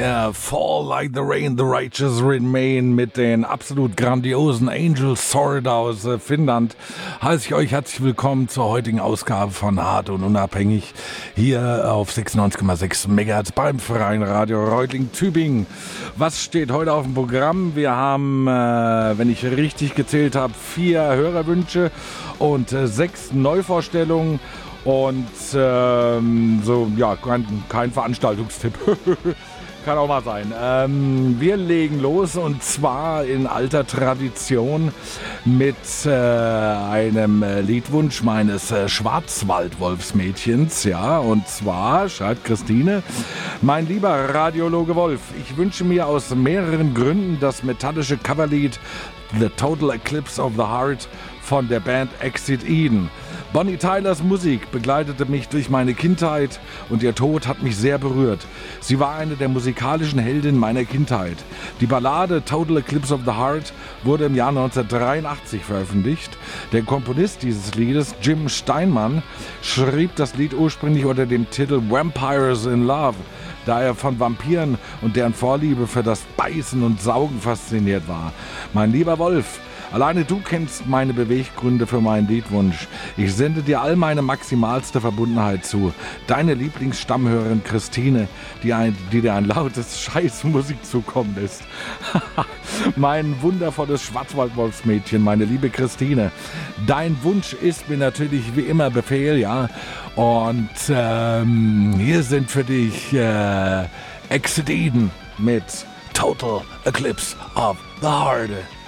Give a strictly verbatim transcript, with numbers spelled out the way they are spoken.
Yeah, Fall Like the Rain, The Righteous Remain mit den absolut grandiosen Angel Sword aus äh, Finnland. Heiße ich euch herzlich willkommen zur heutigen Ausgabe von Hart und Unabhängig hier auf sechsundneunzig Komma sechs Megahertz beim Freien Radio Reutlingen-Tübingen. Was steht heute auf dem Programm? Wir haben, äh, wenn ich richtig gezählt habe, vier Hörerwünsche und äh, sechs Neuvorstellungen. Und ähm, so, ja, kein, kein Veranstaltungstipp. Kann auch mal sein. Ähm, wir legen los und zwar in alter Tradition mit äh, einem Liedwunsch meines äh, Schwarzwaldwolfsmädchens. Ja, und zwar schreibt Christine: Mein lieber Radiologe Wolf, ich wünsche mir aus mehreren Gründen das metallische Coverlied The Total Eclipse of the Heart von der Band Exit Eden. Bonnie Tylers Musik begleitete mich durch meine Kindheit und ihr Tod hat mich sehr berührt. Sie war eine der musikalischen Heldinnen meiner Kindheit. Die Ballade Total Eclipse of the Heart wurde im Jahr neunzehnhundertdreiundachtzig veröffentlicht. Der Komponist dieses Liedes, Jim Steinman, schrieb das Lied ursprünglich unter dem Titel Vampires in Love, da er von Vampiren und deren Vorliebe für das Beißen und Saugen fasziniert war. Mein lieber Wolf, alleine du kennst meine Beweggründe für meinen Liedwunsch. Ich sende dir all meine maximalste Verbundenheit zu. Deine Lieblingsstammhörerin Christine, die, ein, die dir ein lautes Scheißmusik zukommen lässt. Mein wundervolles Schwarzwaldwolfsmädchen, meine liebe Christine. Dein Wunsch ist mir natürlich wie immer Befehl, ja. Und ähm, hier sind für dich äh, Exit Eden mit Total Eclipse of the Heart.